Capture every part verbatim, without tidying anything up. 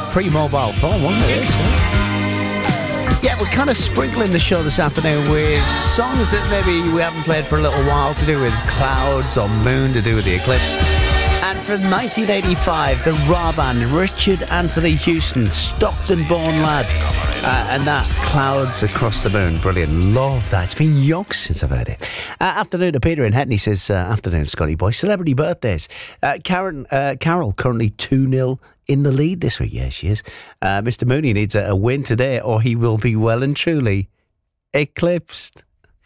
pre-mobile phone, wasn't it? Yeah, we're kind of sprinkling the show this afternoon with songs that maybe we haven't played for a little while, to do with clouds or moon, to do with the eclipse. And from nineteen eighty-five, the Ra Band, Richard Anthony Houston, Stockton-born lad. Uh, and that, Clouds Across the Moon. Brilliant. Love that. It's been yonks since I've heard it. Uh, afternoon to Peter in Hetney says, uh, afternoon, Scotty boy. Celebrity birthdays. Uh, Karen, uh, Carol currently two nil in the lead this week. Yeah, she is. Uh, Mister Mooney needs a, a win today or he will be well and truly eclipsed.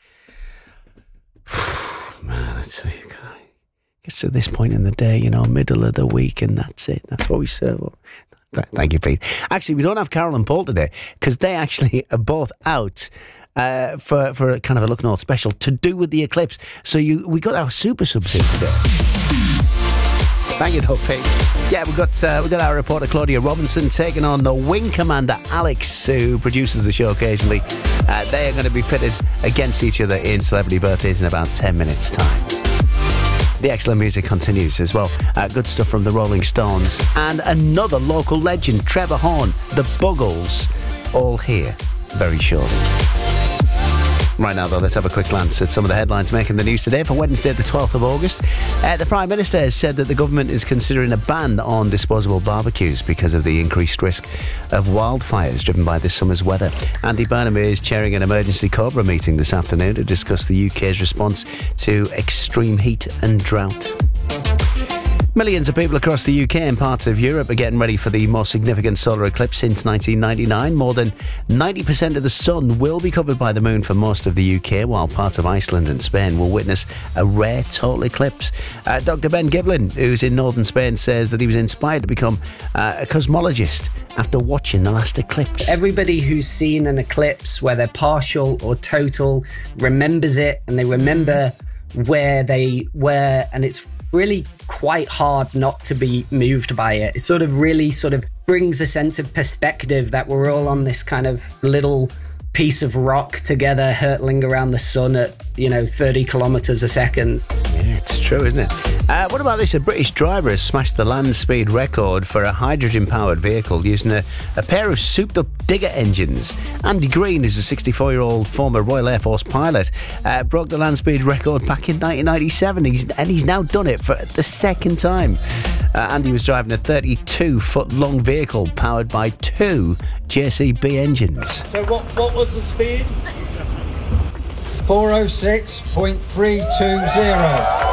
Man, I tell you, gets to this point in the day, you know, middle of the week, and that's it. That's what we serve up. Thank you, Pete. Actually, we don't have Carol and Paul today because they actually are both out uh, for for a kind of a Look North special to do with the eclipse. So you, we got our super subs here today. Thank you, though, Pete. Yeah, we got uh, we got our reporter Claudia Robinson taking on the wing commander Alex, who produces the show occasionally. Uh, they are going to be pitted against each other in Celebrity Birthdays in about ten minutes' time. The excellent music continues as well. Uh, good stuff from the Rolling Stones. And another local legend, Trevor Horn, the Buggles, all here very shortly. Right now, though, let's have a quick glance at some of the headlines making the news today for Wednesday, the twelfth of August. Uh, the Prime Minister has said that the government is considering a ban on disposable barbecues because of the increased risk of wildfires driven by this summer's weather. Andy Burnham is chairing an emergency Cobra meeting this afternoon to discuss the U K's response to extreme heat and drought. Millions of people across the U K and parts of Europe are getting ready for the most significant solar eclipse since nineteen ninety-nine. More than ninety percent of the sun will be covered by the moon for most of the U K, while parts of Iceland and Spain will witness a rare total eclipse. Uh, Doctor Ben Giblin, who's in northern Spain, says that he was inspired to become uh, a cosmologist after watching the last eclipse. Everybody who's seen an eclipse, whether partial or total, remembers it, and they remember where they were, and it's really quite hard not to be moved by it. It sort of really sort of brings a sense of perspective that we're all on this kind of little piece of rock together hurtling around the sun at, you know, thirty kilometres a second. Yeah, it's true, isn't it? Uh, what about this? A British driver has smashed the land speed record for a hydrogen-powered vehicle using a, a pair of souped-up digger engines. Andy Green, who's a sixty-four-year-old former Royal Air Force pilot, uh, broke the land speed record back in nineteen ninety-seven, he's, and he's now done it for the second time. Uh, Andy was driving a thirty-two foot long vehicle powered by two J C B engines. So what, what was the speed? four oh six point three two zero.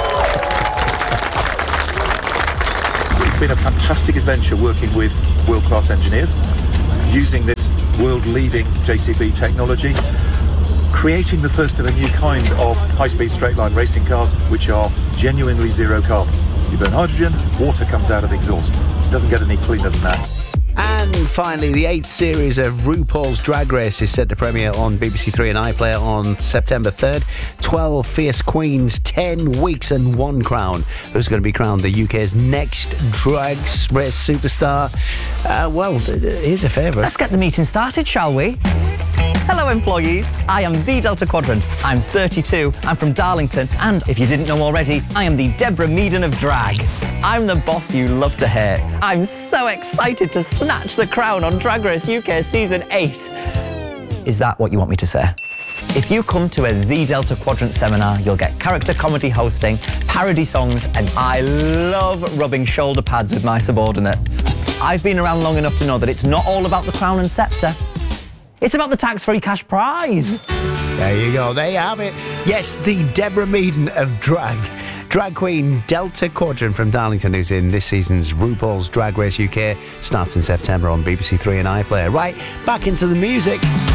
It's been a fantastic adventure working with world-class engineers, using this world-leading J C B technology, creating the first of a new kind of high-speed straight-line racing cars which are genuinely zero carbon. You burn hydrogen, water comes out of the exhaust. It doesn't get any cleaner than that. And finally, the eighth series of RuPaul's Drag Race is set to premiere on B B C Three and iPlayer on September third. twelve fierce queens, ten weeks and one crown. Who's going to be crowned the U K's next drag race superstar? Uh, well, here's a favourite. Let's get the meeting started, shall we? Hello employees, I am the Delta Quadrant. I'm thirty-two, I'm from Darlington, and if you didn't know already, I am the Deborah Meaden of drag. I'm the boss you love to hate. I'm so excited to snatch the crown on Drag Race U K Season eight. Is that what you want me to say? If you come to a The Delta Quadrant seminar, you'll get character comedy hosting, parody songs, and I love rubbing shoulder pads with my subordinates. I've been around long enough to know that it's not all about the crown and sceptre. It's about the tax-free cash prize. There you go. There you have it. Yes, the Deborah Meaden of drag. Drag queen Delta Quadrant from Darlington, who's in this season's RuPaul's Drag Race U K, starts in September on B B C Three and iPlayer. Right, back into the music.